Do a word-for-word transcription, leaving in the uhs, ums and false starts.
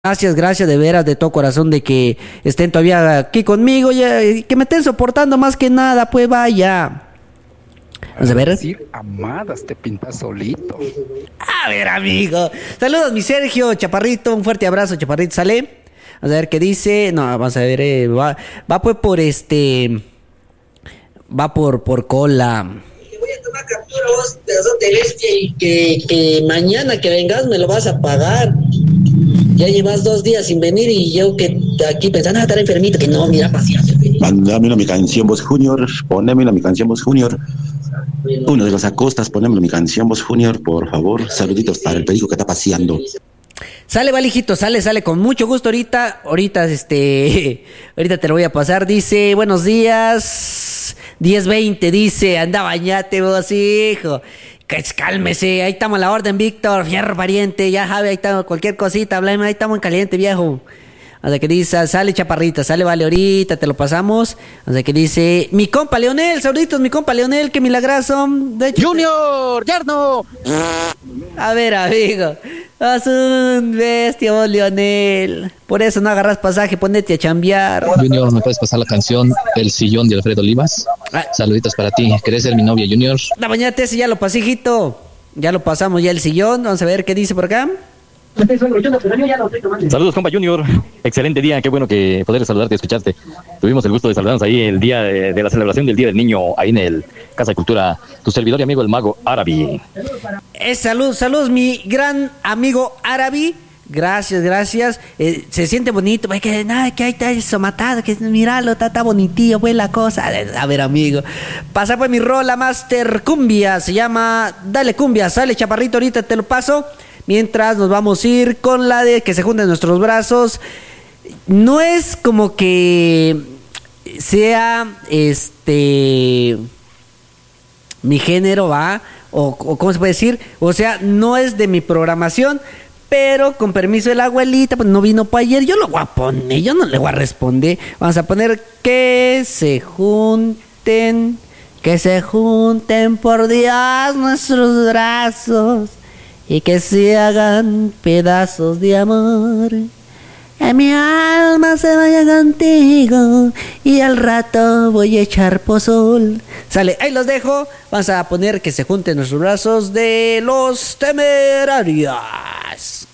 Gracias, gracias de veras, de todo corazón, de que estén todavía aquí conmigo, ya, y que me estén soportando más que nada, pues vaya. Vamos a ver. Decir amadas, te pintas solito. A ver, amigo. Saludos, mi Sergio Chaparrito, un fuerte abrazo, Chaparrito, ¿sale? Vamos a ver qué dice. No, vamos a ver, eh, va, va pues por este, va por, por cola. Voy a tomar captura vos, pedazo de bestia, y que, que mañana que vengas me lo vas a pagar. Ya llevas dos días sin venir y yo que aquí pensando, ah, estar enfermito, que no, mira, paciencia. Mándamelo mi canción Voz Junior, ponémelo mi canción Voz Junior. Uno de los acostas, ponémelo mi canción Voz Junior, por favor. Saluditos para el perico que está paseando. Sale, valijito, sale, sale, con mucho gusto ahorita, ahorita, este, ahorita te lo voy a pasar, dice, buenos días, diez veinte, dice, anda, bañate vos, hijo. Cálmese, ahí estamos a la orden, Víctor, fierro pariente, ya Javi, ahí estamos, cualquier cosita, hablame, ahí estamos en caliente, viejo. O sea que dice, sale Chaparrita, sale, vale, ahorita te lo pasamos. O sea que dice, mi compa Leonel, saluditos, mi compa Leonel, qué milagroso. De hecho, Junior, Yarno. a ver, amigo, sos un bestia vos, Leonel. Por eso no agarras pasaje, ponete a chambear. Junior, ¿me puedes pasar la canción El sillón de Alfredo Olivas? Ah. Saluditos para ti. ¿Querés ser mi novia, Junior? La bañate ese ya lo pasé, hijito. Ya lo pasamos, ya el sillón. Vamos a ver qué dice por acá. Saludos, compa Junior. Excelente día, qué bueno que poder saludarte y escucharte. Tuvimos el gusto de saludarnos ahí el día de, de la celebración del Día del Niño, ahí en el Casa de Cultura. Tu servidor y amigo, el mago Arabi. Eh, salud, salud, mi gran amigo Arabi. Gracias, gracias. Eh, se siente bonito. Pues que nada, que ahí está eso matado. Que míralo, está, está bonitillo, pues la cosa. A ver, amigo. Pasa pues mi rola Master Cumbia. Se llama Dale Cumbia. Sale, Chaparrito, ahorita te lo paso. Mientras nos vamos a ir con la de que se junten nuestros brazos. No es como que sea este mi género, va, o, o cómo se puede decir, o sea, no es de mi programación, pero con permiso de la abuelita, pues no vino para ayer, yo lo voy a poner, yo no le voy a responder. Vamos a poner que se junten, que se junten por Dios nuestros brazos. Y que se hagan pedazos de amor. Que mi alma se vaya contigo. Y al rato voy a echar pozol. Sale, ahí los dejo. Vamos a poner que se junten nuestros brazos de Los Temerarios.